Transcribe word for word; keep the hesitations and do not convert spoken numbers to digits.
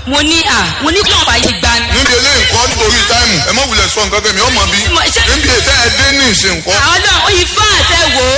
mo ní à mo ní kí wọn bá yí gbani. níbi eléyìí nǹkan nítorí táìmù ẹ má wulẹ̀ sọ nǹkan kẹ́mi ọmọ bí níbi ètò ẹ̀ dé ní ìsìn nǹkan. àwọn náà ifá àtẹ̀wò